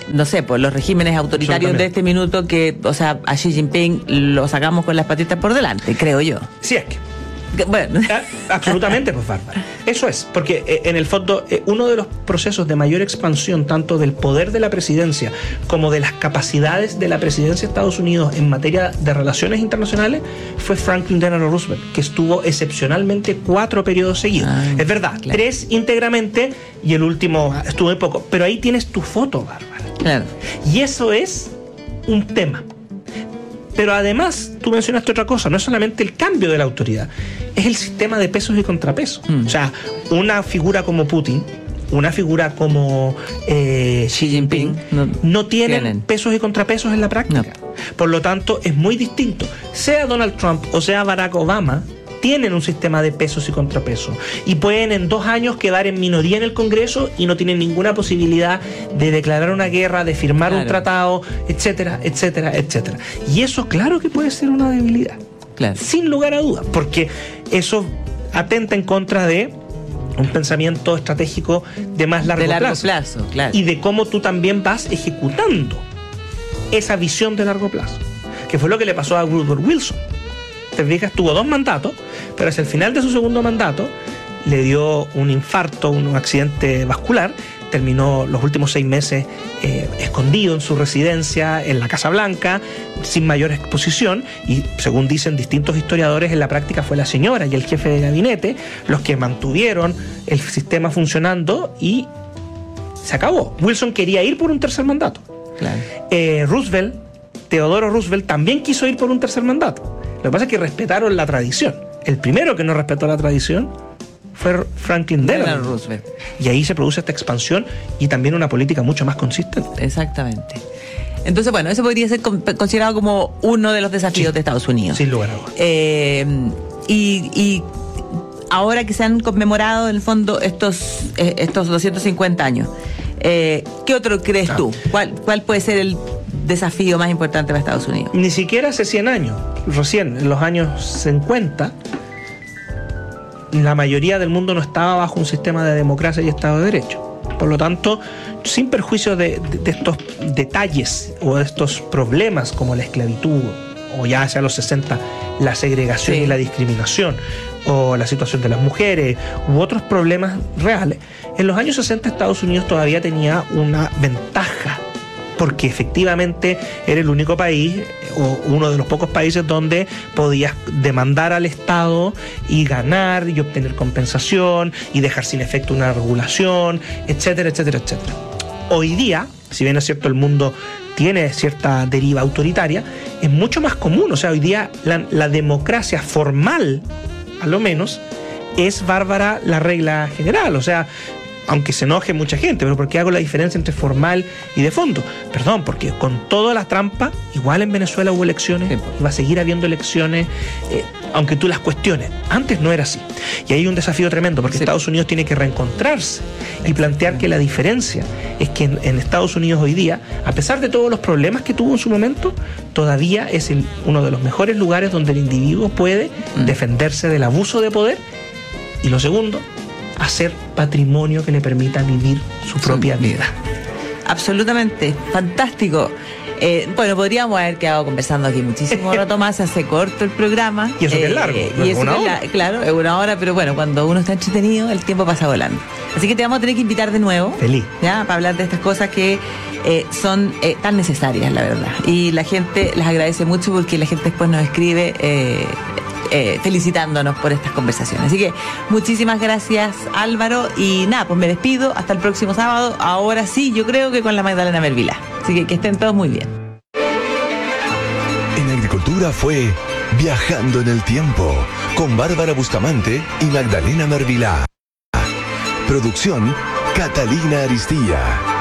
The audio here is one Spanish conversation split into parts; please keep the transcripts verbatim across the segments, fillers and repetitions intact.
no sé, pues los regímenes autoritarios de este minuto que, o sea, a Xi Jinping lo sacamos con las patitas por delante, creo yo. Sí, es que Bueno. absolutamente, pues Bárbara. Eso es, porque eh, en el fondo eh, uno de los procesos de mayor expansión tanto del poder de la presidencia como de las capacidades de la presidencia de Estados Unidos en materia de relaciones internacionales fue Franklin Delano Roosevelt, que estuvo excepcionalmente cuatro periodos seguidos. Ah, es verdad, claro. Tres íntegramente y el último estuvo muy poco, pero ahí tienes tu foto, Bárbara. Claro. Y eso es un tema. Pero además, tú mencionaste otra cosa, no es solamente el cambio de la autoridad, es el sistema de pesos y contrapesos. Mm. O sea, una figura como Putin, una figura como eh, Xi Jinping, no, no tienen, tienen pesos y contrapesos en la práctica. No. Por lo tanto, es muy distinto. Sea Donald Trump o sea Barack Obama, tienen un sistema de pesos y contrapesos y pueden en dos años quedar en minoría en el Congreso y no tienen ninguna posibilidad de declarar una guerra, de firmar claro. un tratado, etcétera, etcétera, etcétera. Y eso claro que puede ser una debilidad, claro. sin lugar a dudas, porque eso atenta en contra de un pensamiento estratégico de más largo, de largo plazo, plazo claro. y de cómo tú también vas ejecutando esa visión de largo plazo, que fue lo que le pasó a Woodrow Wilson. Te fijas, tuvo dos mandatos, pero hacia el final de su segundo mandato le dio un infarto, un accidente vascular, terminó los últimos seis meses eh, escondido en su residencia en la Casa Blanca, sin mayor exposición, y según dicen distintos historiadores, en la práctica fue la señora y el jefe de gabinete los que mantuvieron el sistema funcionando y se acabó. Wilson quería ir por un tercer mandato. Claro. Eh, Roosevelt, Teodoro Roosevelt, también quiso ir por un tercer mandato. Lo que pasa es que respetaron la tradición. El primero que no respetó la tradición fue Franklin Delano Roosevelt. Y ahí se produce esta expansión y también una política mucho más consistente. Exactamente. Entonces, bueno, eso podría ser considerado como uno de los desafíos sí, de Estados Unidos. Sin lugar a dudas. Eh, y, y ahora que se han conmemorado, en el fondo, estos, eh, estos doscientos cincuenta años, eh, ¿qué otro crees ah. tú? ¿Cuál, ¿Cuál puede ser el desafío más importante para Estados Unidos? Ni siquiera hace cien años, recién, en los años cincuenta, la mayoría del mundo no estaba bajo un sistema de democracia y Estado de Derecho. Por lo tanto, sin perjuicio de, de, de estos detalles o de estos problemas como la esclavitud, o ya hacia los sesenta, la segregación sí. y la discriminación, o la situación de las mujeres, u otros problemas reales, en los años sesenta Estados Unidos todavía tenía una ventaja, porque efectivamente era el único país o uno de los pocos países donde podías demandar al Estado y ganar y obtener compensación y dejar sin efecto una regulación, etcétera, etcétera, etcétera. Hoy día, si bien es cierto el mundo tiene cierta deriva autoritaria, es mucho más común. O sea, hoy día la, la democracia formal, a lo menos, es, Bárbara, la regla general. O sea, aunque se enoje mucha gente, pero ¿por qué hago la diferencia entre formal y de fondo? Perdón, porque con toda la trampa, igual en Venezuela hubo elecciones, sí. y va a seguir habiendo elecciones, eh, aunque tú las cuestiones. Antes no era así. Y hay un desafío tremendo, porque sí. Estados Unidos tiene que reencontrarse y plantear que la diferencia es que en, en Estados Unidos hoy día, a pesar de todos los problemas que tuvo en su momento, todavía es el, uno de los mejores lugares donde el individuo puede mm. defenderse del abuso de poder. Y lo segundo, hacer patrimonio que le permita vivir su propia sí. vida. Absolutamente, fantástico. Eh, bueno, podríamos haber quedado conversando aquí muchísimo rato más, se hace corto el programa. Y eso eh, que es largo, y eso una hora. La, claro, es una hora, pero bueno, cuando uno está entretenido, el tiempo pasa volando. Así que te vamos a tener que invitar de nuevo. Feliz. ¿Ya? Para hablar de estas cosas que eh, son eh, tan necesarias, la verdad. Y la gente las agradece mucho porque la gente después nos escribe eh, Eh, felicitándonos por estas conversaciones. Así que muchísimas gracias, Álvaro, y nada, pues me despido hasta el próximo sábado, ahora sí, yo creo que con la Magdalena Mervilá. Así que que estén todos muy bien. En Agricultura fue Viajando en el Tiempo con Bárbara Bustamante y Magdalena Mervilá. Producción Catalina Aristía.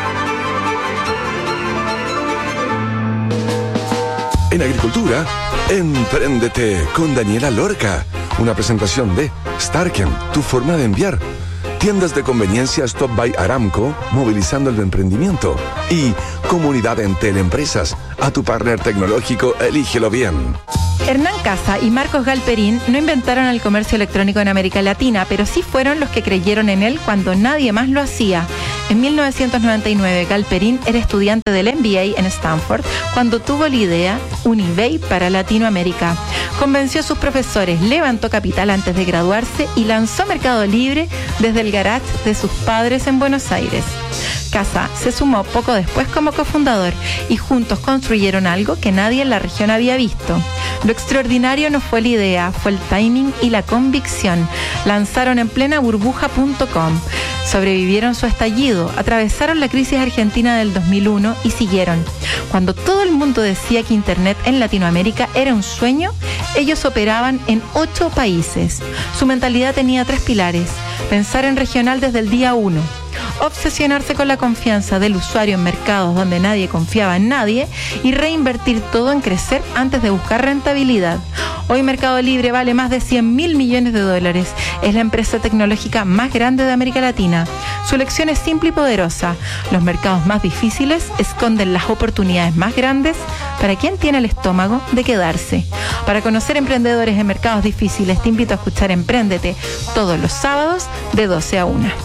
En Agricultura, Empréndete con Daniela Lorca. Una presentación de Starken, tu forma de enviar. Tiendas de conveniencia Stop by Aramco, movilizando el emprendimiento. Y Comunidad Entel Empresas, a tu partner tecnológico, elígelo bien. Hernán Casa y Marcos Galperín no inventaron el comercio electrónico en América Latina, pero sí fueron los que creyeron en él cuando nadie más lo hacía. En mil novecientos noventa y nueve, Galperín era estudiante del M B A en Stanford cuando tuvo la idea un eBay para Latinoamérica. Convenció a sus profesores, levantó capital antes de graduarse y lanzó Mercado Libre desde el garage de sus padres en Buenos Aires. Casa se sumó poco después como cofundador y juntos construyeron algo que nadie en la región había visto. Lo extraordinario no fue la idea, fue el timing y la convicción. Lanzaron en plena burbuja punto com. Sobrevivieron su estallido, atravesaron la crisis argentina del dos mil uno y siguieron. Cuando todo el mundo decía que Internet en Latinoamérica era un sueño, ellos operaban en ocho países. Su mentalidad tenía tres pilares: pensar en regional desde el día uno, obsesionarse con la confianza del usuario en mercados donde nadie confiaba en nadie y reinvertir todo en crecer antes de buscar rentabilidad. Hoy Mercado Libre vale más de cien mil millones de dólares. Es la empresa tecnológica más grande de América Latina. Su lección es simple y poderosa. Los mercados más difíciles esconden las oportunidades más grandes para quien tiene el estómago de quedarse. Para conocer emprendedores en mercados difíciles, te invito a escuchar Empréndete todos los sábados de doce a una.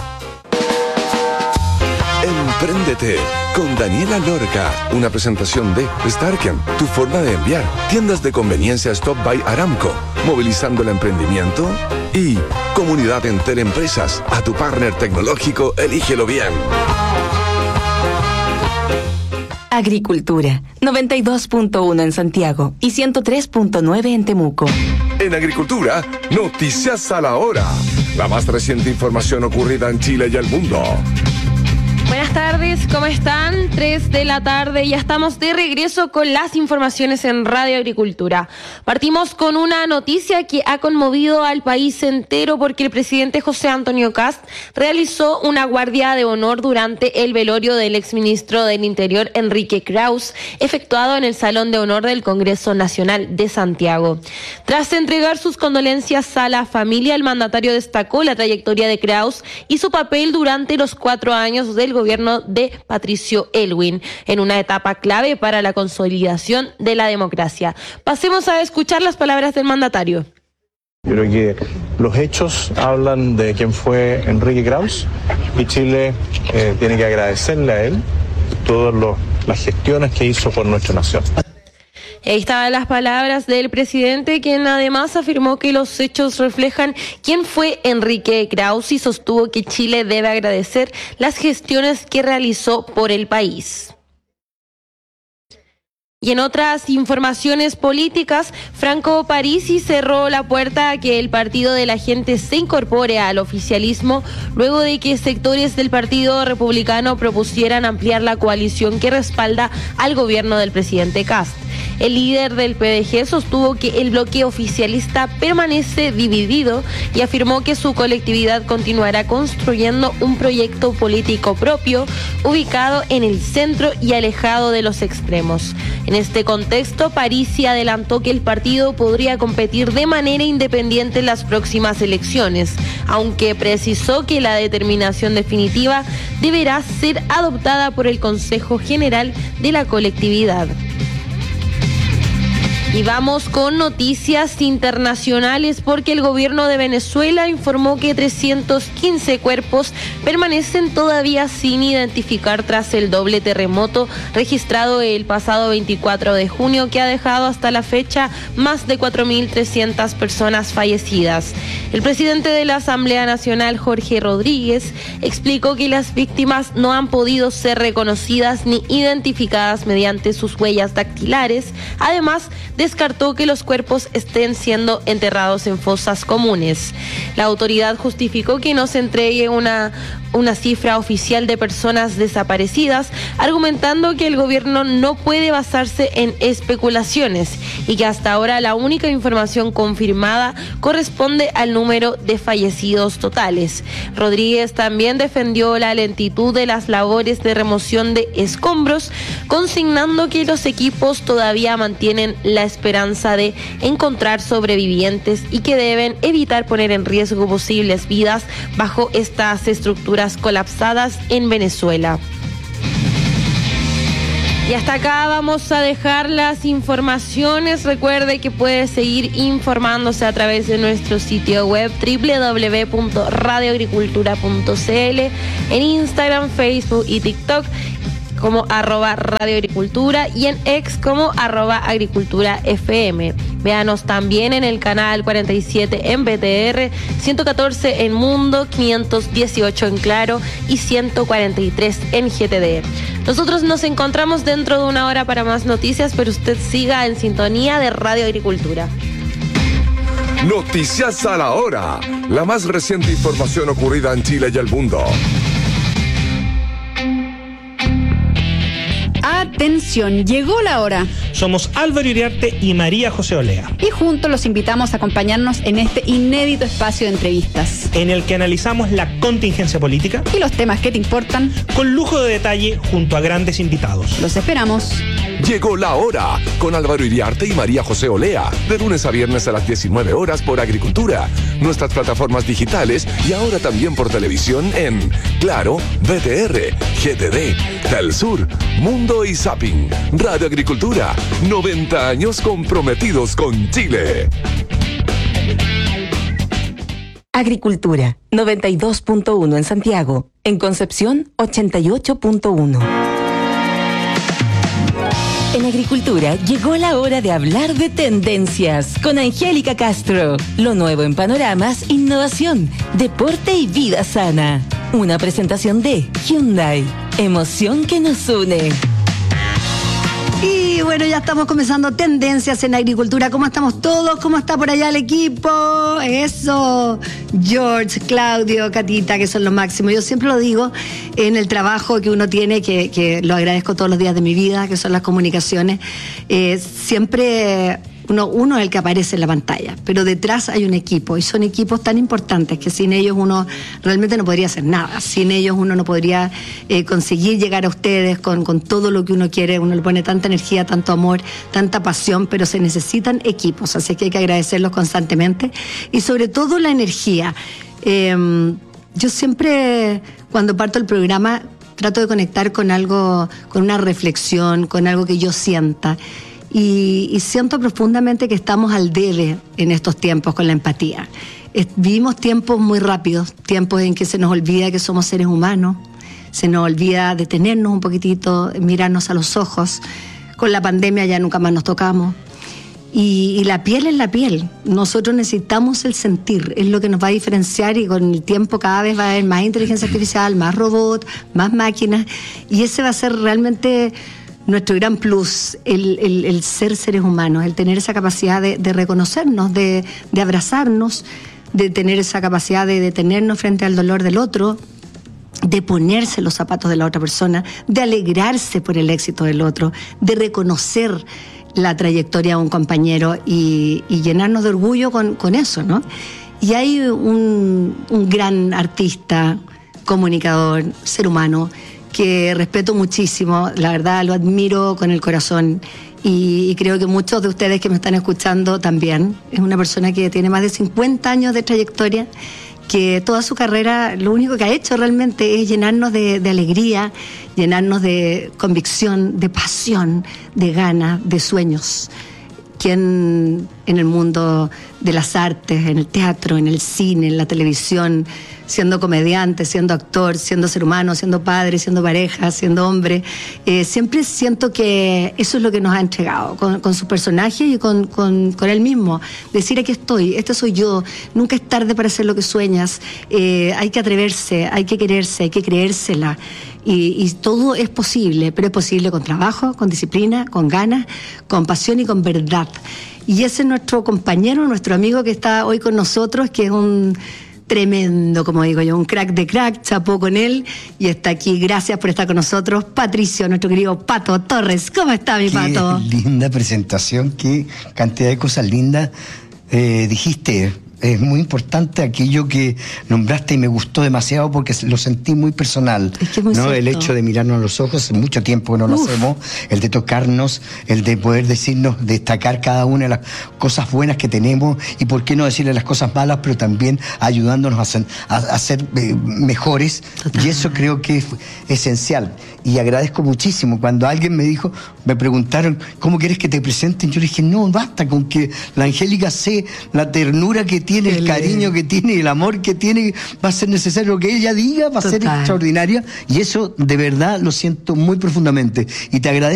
Empréndete con Daniela Lorca, una presentación de Starken, tu forma de enviar. Tiendas de conveniencia Stop by Aramco, movilizando el emprendimiento. Y Comunidad Entel Empresas, a tu partner tecnológico, elígelo bien. Agricultura, noventa y dos punto uno en Santiago y ciento tres punto nueve en Temuco. En Agricultura, noticias a la hora. La más reciente información ocurrida en Chile y el mundo. Buenas tardes, ¿cómo están? tres de la tarde, ya estamos de regreso con las informaciones en Radio Agricultura. Partimos con una noticia que ha conmovido al país entero porque el presidente José Antonio Kast realizó una guardia de honor durante el velorio del exministro del Interior Enrique Kraus, efectuado en el Salón de Honor del Congreso Nacional de Santiago. Tras entregar sus condolencias a la familia, el mandatario destacó la trayectoria de Kraus y su papel durante los cuatro años del gobierno de Patricio Aylwin, en una etapa clave para la consolidación de la democracia. Pasemos a escuchar las palabras del mandatario. Yo creo que los hechos hablan de quién fue Enrique Kraus y Chile eh, tiene que agradecerle a él todas las gestiones que hizo por nuestra nación. Ahí estaban las palabras del presidente, quien además afirmó que los hechos reflejan quién fue Enrique Kraus y sostuvo que Chile debe agradecer las gestiones que realizó por el país. Y en otras informaciones políticas, Franco Parisi cerró la puerta a que el Partido de la Gente se incorpore al oficialismo luego de que sectores del Partido Republicano propusieran ampliar la coalición que respalda al gobierno del presidente Kast. El líder del P D G sostuvo que el bloque oficialista permanece dividido y afirmó que su colectividad continuará construyendo un proyecto político propio, ubicado en el centro y alejado de los extremos. En este contexto, Parisi adelantó que el partido podría competir de manera independiente en las próximas elecciones, aunque precisó que la determinación definitiva deberá ser adoptada por el Consejo General de la colectividad. Y vamos con noticias internacionales porque el gobierno de Venezuela informó que trescientos quince cuerpos permanecen todavía sin identificar tras el doble terremoto registrado el pasado veinticuatro de junio que ha dejado hasta la fecha más de cuatro mil trescientas personas fallecidas. El presidente de la Asamblea Nacional, Jorge Rodríguez, explicó que las víctimas no han podido ser reconocidas ni identificadas mediante sus huellas dactilares. Además, descartó que los cuerpos estén siendo enterrados en fosas comunes. La autoridad justificó que no se entregue una, una cifra oficial de personas desaparecidas, argumentando que el gobierno no puede basarse en especulaciones y que hasta ahora la única información confirmada corresponde al número de fallecidos totales. Rodríguez también defendió la lentitud de las labores de remoción de escombros, consignando que los equipos todavía mantienen la esperanza de encontrar sobrevivientes y que deben evitar poner en riesgo posibles vidas bajo estas estructuras colapsadas en Venezuela. Y hasta acá vamos a dejar las informaciones. Recuerde que puede seguir informándose a través de nuestro sitio web doble u doble u doble u punto radio agricultura punto c l, en Instagram, Facebook y TikTok como arroba Radio Agricultura y en X como arroba Agricultura F M. Véanos también en el canal cuarenta y siete en B T R, ciento catorce en Mundo, quinientos dieciocho en Claro y ciento cuarenta y tres en G T D. Nosotros nos encontramos dentro de una hora para más noticias, pero usted siga en sintonía de Radio Agricultura. Noticias a la hora. La más reciente información ocurrida en Chile y el mundo. Atención, llegó la hora. Somos Álvaro Iriarte y María José Olea, Y juntos los invitamos a acompañarnos en este inédito espacio de entrevistas en el que analizamos la contingencia política y los temas que te importan. con lujo de detalle junto a grandes invitados. Los esperamos. Llegó la hora con Álvaro Iriarte y María José Olea, de lunes a viernes a las diecinueve horas por Agricultura, nuestras plataformas digitales y ahora también por televisión en Claro, B T R, G T D, Telsur, Mundo y Zapping. Radio Agricultura, noventa años comprometidos con Chile. Agricultura, noventa y dos punto uno en Santiago. En Concepción, ochenta y ocho punto uno. En Agricultura llegó la hora de hablar de tendencias con Angélica Castro. Lo nuevo en panoramas, innovación, deporte y vida sana. Una presentación de Hyundai. Emoción que nos une. Y bueno, ya estamos comenzando Tendencias en Agricultura. ¿Cómo estamos todos? ¿Cómo está por allá el equipo? Eso, George, Claudio, Catita, que son lo máximo. Yo siempre lo digo en el trabajo que uno tiene, que, que lo agradezco todos los días de mi vida, que son las comunicaciones. Eh, siempre... Uno, uno es el que aparece en la pantalla, pero detrás hay un equipo y son equipos tan importantes que sin ellos uno realmente no podría hacer nada. Sin ellos uno no podría eh, conseguir llegar a ustedes con, con todo lo que uno quiere. Uno le pone tanta energía, tanto amor, tanta pasión, pero se necesitan equipos, así que hay que agradecerlos constantemente y sobre todo la energía. Eh, yo siempre, cuando parto el programa, trato de conectar con algo, con una reflexión, con algo que yo sienta. Y, y siento profundamente que estamos al debe en estos tiempos con la empatía. Es, vivimos tiempos muy rápidos, tiempos en que se nos olvida que somos seres humanos, se nos olvida detenernos un poquitito, mirarnos a los ojos. Con la pandemia ya nunca más nos tocamos. Y, y la piel es la piel. Nosotros necesitamos el sentir, es lo que nos va a diferenciar y con el tiempo cada vez va a haber más inteligencia artificial, más robots, más máquinas y ese va a ser realmente... nuestro gran plus, el, el, el ser seres humanos, el tener esa capacidad de, de reconocernos, de, de abrazarnos, de tener esa capacidad de detenernos frente al dolor del otro, de ponerse los zapatos de la otra persona, de alegrarse por el éxito del otro, de reconocer la trayectoria de un compañero y, y llenarnos de orgullo con, con eso, ¿no? Y hay un, un gran artista, comunicador, ser humano, que respeto muchísimo, la verdad lo admiro con el corazón y, y creo que muchos de ustedes que me están escuchando también. Es una persona que tiene más de cincuenta años de trayectoria, que toda su carrera lo único que ha hecho realmente es llenarnos de, de alegría, llenarnos de convicción, de pasión, de ganas, de sueños. Quien en el mundo de las artes, en el teatro, en el cine, en la televisión, siendo comediante, siendo actor, siendo ser humano, siendo padre, siendo pareja, siendo hombre, eh, siempre siento que eso es lo que nos ha entregado con, con su personaje y con, con, con él mismo. Decir aquí estoy, este soy yo, nunca es tarde para hacer lo que sueñas, eh, hay que atreverse, hay que quererse, hay que creérsela. Y, y todo es posible, pero es posible con trabajo, con disciplina, con ganas, con pasión y con verdad. Y ese es nuestro compañero, nuestro amigo que está hoy con nosotros, que es un tremendo, como digo yo, un crack de crack, chapó con él y está aquí. Gracias por estar con nosotros. Patricio, nuestro querido Pato Torres. ¿Cómo está mi Pato? Qué linda presentación, qué cantidad de cosas lindas eh, dijiste. Es muy importante aquello que nombraste y me gustó demasiado porque lo sentí muy personal. Es que es muy ¿no? El cierto. hecho de mirarnos a los ojos, hace mucho tiempo que no lo Uf. hacemos, el de tocarnos, el de poder decirnos, destacar cada una de las cosas buenas que tenemos y por qué no decirle las cosas malas, pero también ayudándonos a ser, a, a ser eh, mejores. Total. Y eso creo que es esencial. Y agradezco muchísimo. Cuando alguien me dijo, me preguntaron, ¿cómo quieres que te presenten? Yo le dije, no, basta con que la Angélica sé la ternura que tiene, el, el cariño que tiene, el amor que tiene, va a ser necesario que ella diga, va a ser Total. extraordinaria. Y eso de verdad lo siento muy profundamente. Y te agradezco.